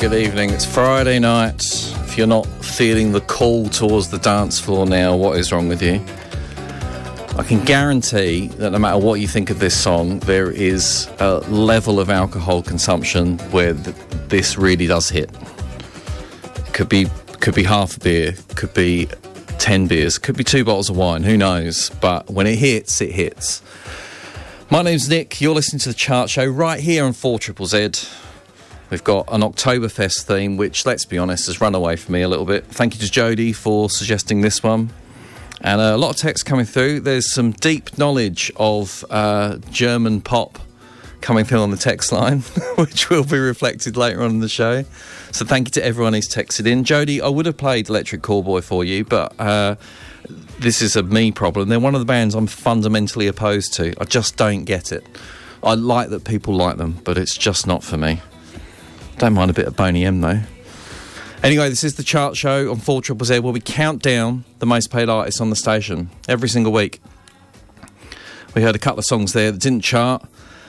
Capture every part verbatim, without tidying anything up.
good evening. It's Friday night. If you're not feeling the call towards the dance floor now, what is wrong with you? I can guarantee that no matter what you think of this song, there is a level of alcohol consumption where th- this really does hit. It could be, could be half a beer, could be ten beers, could be two bottles of wine, who knows? But when it hits, it hits. My name's Nick, you're listening to The Chart Show right here on four triple Z. We've got an Oktoberfest theme, which, let's be honest, has run away from me a little bit. Thank you to Jodie for suggesting this one. And a lot of text coming through. There's some deep knowledge of uh, German pop coming through on the text line, which will be reflected later on in the show. So thank you to everyone who's texted in. Jodie, I would have played Electric Callboy for you, but uh, this is a me problem. They're one of the bands I'm fundamentally opposed to. I just don't get it. I like that people like them, but it's just not for me. Don't mind a bit of Boney M, though. Anyway, this is The Chart Show on four triple Z, where we count down the most played artists on the station every single week. We heard a couple of songs there that didn't chart.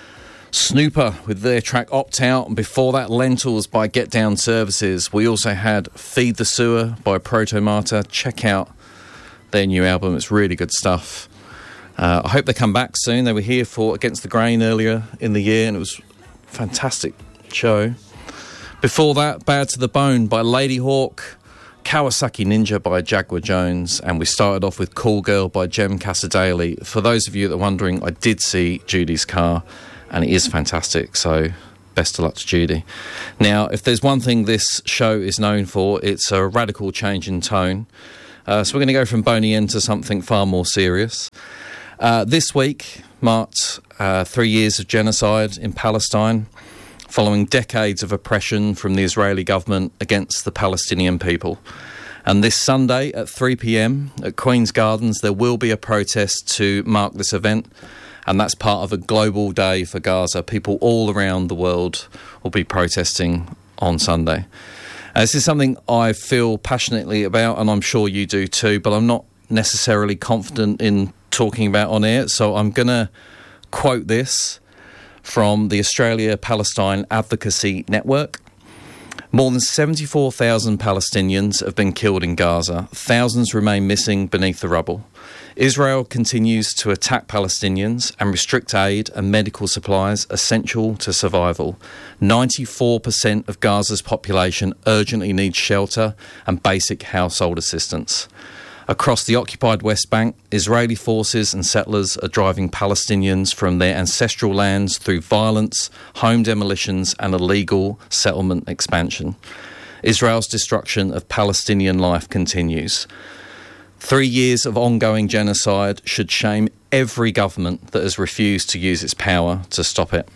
Snooper with their track Opt Out, and before that, Lentils by Get Down Services. We also had Feed the Sewer by Proto Martyr. Check out their new album, it's really good stuff. Uh, I hope they come back soon. They were here for Against the Grain earlier in the year, and it was a fantastic show. Before that, Bad to the Bone by Lady Hawk, Kawasaki Ninja by Jaguar Jones, and we started off with Cool Girl by Jem Casadale. For those of you that are wondering, I did see Judy's car, and it is fantastic, so best of luck to Judy. Now, if there's one thing this show is known for, it's a radical change in tone. Uh, so we're going to go from Boney M to something far more serious. Uh, this week marked uh, three years of genocide in Palestine, following decades of oppression from the Israeli government against the Palestinian people. And this Sunday at three p.m. at Queen's Gardens, there will be a protest to mark this event, and that's part of a global day for Gaza. People all around the world will be protesting on Sunday. Uh, this is something I feel passionately about, and I'm sure you do too, but I'm not necessarily confident in talking about on air, so I'm going to quote this from the Australia-Palestine Advocacy Network. More than seventy-four thousand Palestinians have been killed in Gaza. Thousands remain missing beneath the rubble. Israel continues to attack Palestinians and restrict aid and medical supplies essential to survival. ninety-four percent of Gaza's population urgently needs shelter and basic household assistance. Across the occupied West Bank, Israeli forces and settlers are driving Palestinians from their ancestral lands through violence, home demolitions and illegal settlement expansion. Israel's destruction of Palestinian life continues. Three years of ongoing genocide should shame every government that has refused to use its power to stop it.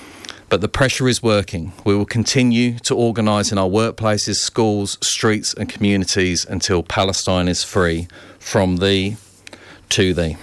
But the pressure is working. We will continue to organise in our workplaces, schools, streets and communities until Palestine is free from thee to thee.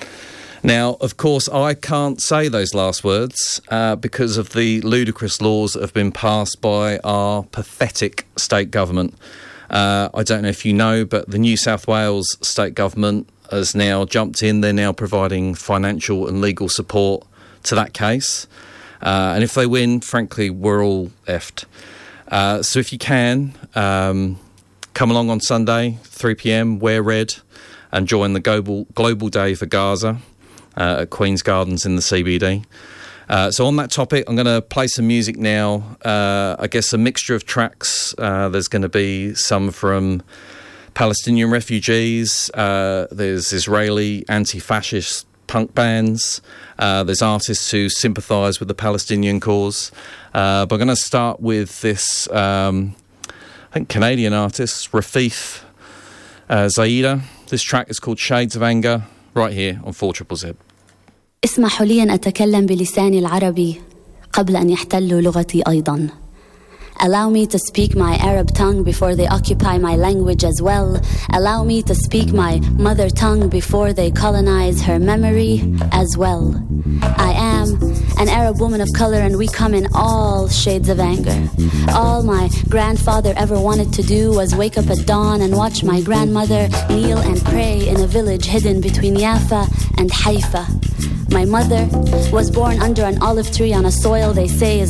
Now, of course, I can't say those last words uh, because of the ludicrous laws that have been passed by our pathetic state government. Uh, I don't know if you know, but the New South Wales state government has now jumped in. They're now providing financial and legal support to that case. Uh, and if they win, frankly, we're all effed. Uh, so if you can, um, come along on Sunday, three p.m, wear red, and join the Global, Global Day for Gaza uh, at Queen's Gardens in the C B D. Uh, so on that topic, I'm going to play some music now. Uh, I guess a mixture of tracks. Uh, there's going to be some from Palestinian refugees. Uh, there's Israeli anti-fascist punk bands. Uh, there's artists who sympathise with the Palestinian cause. Uh, but I'm going to start with this, um, I think, Canadian artist, Rafif uh, Zaida. This track is called Shades of Anger, right here on four triple Z. اسمحوا لي أن أتكلم بلساني العربي قبل أن يحتلوا لغتي أيضاً. Allow me to speak my Arab tongue before they occupy my language as well. Allow me to speak my mother tongue before they colonize her memory as well. I am an Arab woman of color, and we come in all shades of anger. All my grandfather ever wanted to do was wake up at dawn and watch my grandmother kneel and pray in a village hidden between Jaffa and Haifa. My mother was born under an olive tree on a soil they say is